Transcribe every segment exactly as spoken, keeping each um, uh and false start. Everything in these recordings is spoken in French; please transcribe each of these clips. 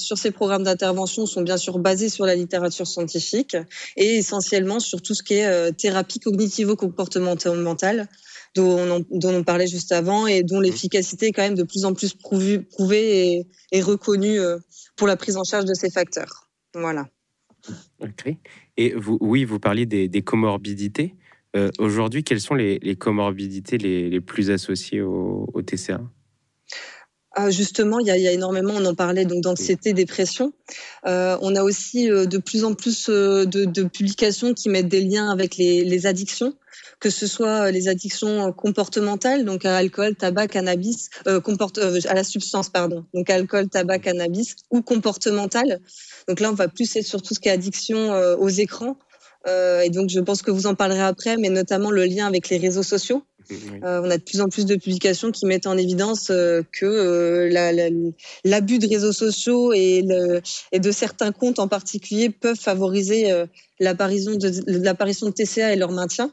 sur ces programmes d'intervention sont bien sûr basés sur la littérature scientifique et essentiellement sur tout ce qui est euh, thérapie cognitivo-comportementale, dont on, dont on parlait juste avant et dont l'efficacité est quand même de plus en plus prouvée, prouvée et, et reconnue euh, pour la prise en charge de ces facteurs. Voilà. Ok. Et vous, oui, vous parliez des, des comorbidités. Euh, aujourd'hui, quelles sont les, les comorbidités les, les plus associées au, au T C A ? Ah, justement, il y, a, il y a énormément, on en parlait, donc d'anxiété, dépression. Euh, on a aussi euh, de plus en plus euh, de, de publications qui mettent des liens avec les, les addictions, que ce soit les addictions comportementales, donc à l'alcool, tabac, cannabis, euh, comporte, euh, à la substance, pardon, donc alcool, tabac, cannabis, ou comportementales. Donc là, on va plus être sur tout ce qui est addiction euh, aux écrans. Euh, et donc, je pense que vous en parlerez après, mais notamment le lien avec les réseaux sociaux. Oui. Euh, on a de plus en plus de publications qui mettent en évidence euh, que euh, la, la, l'abus de réseaux sociaux et, le, et de certains comptes en particulier peuvent favoriser euh, l'apparition, de, l'apparition de T C A et leur maintien.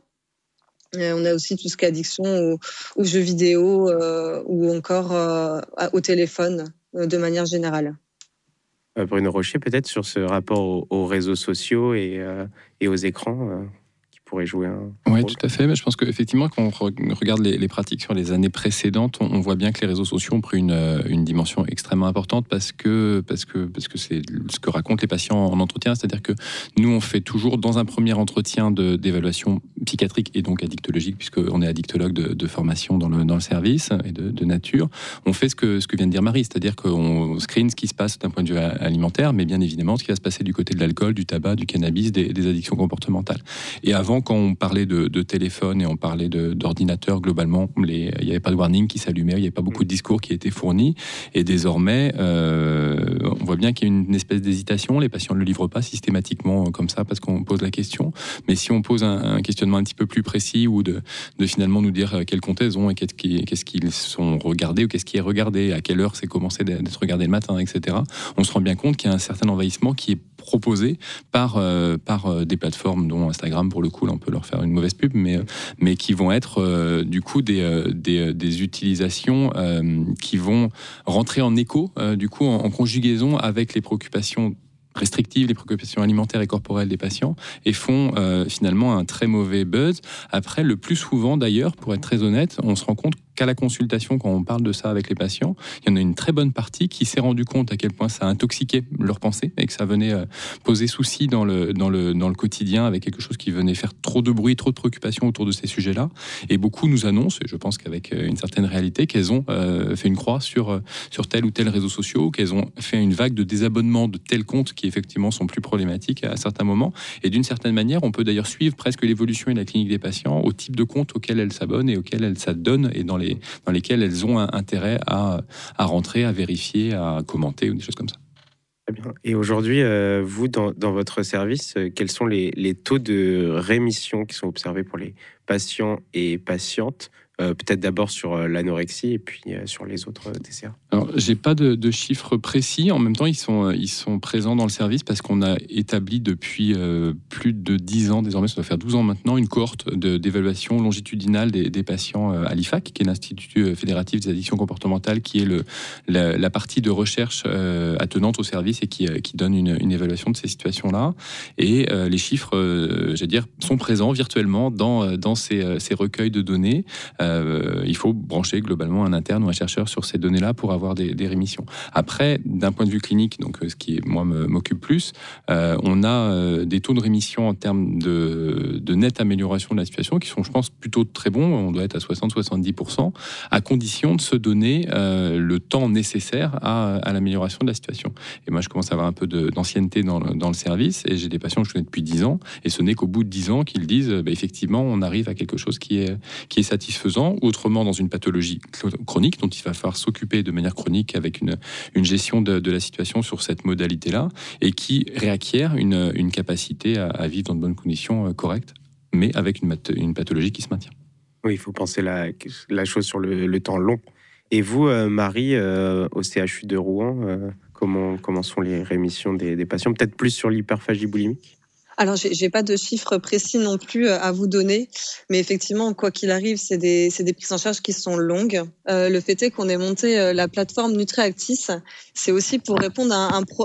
Et on a aussi tout ce qui est addiction aux, aux jeux vidéo euh, ou encore euh, au téléphone euh, de manière générale. Euh, Bruno Rocher, peut-être sur ce rapport aux, aux réseaux sociaux et, euh, et aux écrans euh, qui pourrait jouer un, un Oui, rôle. tout à fait. Mais je pense qu'effectivement, quand on re- regarde les, les pratiques sur les années précédentes, on, on voit bien que les réseaux sociaux ont pris une, une dimension extrêmement importante parce que, parce, que, parce que c'est ce que racontent les patients en entretien. C'est-à-dire que nous, on fait toujours, dans un premier entretien de, d'évaluation psychiatrique et donc addictologique, puisqu'on est addictologue de, de formation dans le, dans le service et de, de nature, on fait ce que, ce que vient de dire Marie, c'est-à-dire qu'on screen ce qui se passe d'un point de vue alimentaire, mais bien évidemment ce qui va se passer du côté de l'alcool, du tabac, du cannabis, des, des addictions comportementales. Et avant, quand on parlait de, de téléphone et on parlait de, d'ordinateur, globalement, les, il n'y avait pas de warning qui s'allumait, il n'y avait pas beaucoup de discours qui étaient fournis. Et désormais, euh, on voit bien qu'il y a une espèce d'hésitation. Les patients ne le livrent pas systématiquement comme ça parce qu'on pose la question. Mais si on pose un, un questionnement un petit peu plus précis ou de, de finalement nous dire quel compte elles ont et qu'est-ce, qui, qu'est-ce qu'ils sont regardés ou qu'est-ce qui est regardé, à quelle heure c'est commencé d'être regardé le matin, et cetera, on se rend bien compte qu'il y a un certain envahissement qui est proposé par, euh, par euh, des plateformes dont Instagram, pour le coup, là, on peut leur faire une mauvaise pub, mais, mais qui vont être euh, du coup des, euh, des, des utilisations euh, qui vont rentrer en écho, euh, du coup en, en conjugaison avec les préoccupations restrictives, les préoccupations alimentaires et corporelles des patients, et font euh, finalement un très mauvais buzz. Après, le plus souvent d'ailleurs, pour être très honnête, on se rend compte qu'à la consultation, quand on parle de ça avec les patients, il y en a une très bonne partie qui s'est rendu compte à quel point ça intoxiquait leur pensée et que ça venait euh, poser souci dans le, dans, le, dans le quotidien avec quelque chose qui venait faire trop de bruit, trop de préoccupations autour de ces sujets-là. Et beaucoup nous annoncent, et je pense qu'avec une certaine réalité, qu'elles ont euh, fait une croix sur, sur tel ou tel réseau social, qu'elles ont fait une vague de désabonnement de tels comptes qui effectivement sont plus problématiques à certains moments. Et d'une certaine manière, on peut d'ailleurs suivre presque l'évolution et la clinique des patients au type de compte auquel elles s'abonnent et auquel elles s'adonnent et dans les dans lesquels elles ont un intérêt à, à rentrer, à vérifier, à commenter ou des choses comme ça. Très bien. Et aujourd'hui, euh, vous, dans, dans votre service, euh, quels sont les, les taux de rémission qui sont observés pour les patients et patientes ? Euh, peut-être d'abord sur euh, l'anorexie et puis euh, sur les autres euh, T C A. Alors, j'ai pas de, de chiffres précis. En même temps, ils sont, ils sont présents dans le service parce qu'on a établi depuis euh, plus de dix ans, désormais ça doit faire douze ans maintenant, une cohorte de, d'évaluation longitudinale des, des patients euh, à l'I F A C, qui est l'Institut fédératif des addictions comportementales, qui est le, la, la partie de recherche euh, attenante au service et qui, euh, qui donne une, une évaluation de ces situations-là. Et euh, les chiffres, euh, j'allais dire, sont présents virtuellement dans, dans ces, ces recueils de données. Euh, il faut brancher globalement un interne ou un chercheur sur ces données-là pour avoir des, des rémissions. Après, d'un point de vue clinique, donc ce qui moi me, m'occupe plus, euh, on a euh, des taux de rémission en termes de, de nette amélioration de la situation qui sont, je pense, plutôt très bons. On doit être à soixante à soixante-dix pour cent, à condition de se donner euh, le temps nécessaire à, à l'amélioration de la situation. Et moi, je commence à avoir un peu de, d'ancienneté dans le, dans le service et j'ai des patients que je connais depuis dix ans et ce n'est qu'au bout de dix ans qu'ils disent bah, effectivement, on arrive à quelque chose qui est, qui est satisfaisant. Ou autrement dans une pathologie chronique dont il va falloir s'occuper de manière chronique avec une, une gestion de, de la situation sur cette modalité-là et qui réacquiert une, une capacité à, à vivre dans de bonnes conditions euh, correctes, mais avec une, une pathologie qui se maintient. Oui, il faut penser la, la chose sur le, le temps long. Et vous, euh, Marie, euh, au C H U de Rouen, euh, comment, comment sont les rémissions des, des patients ? Peut-être plus sur l'hyperphagie boulimique ? Alors, j'ai, j'ai pas de chiffres précis non plus à vous donner, mais effectivement, quoi qu'il arrive, c'est des, c'est des prises en charge qui sont longues. Euh, le fait est qu'on ait monté la plateforme NutriActis, c'est aussi pour répondre à un, pro,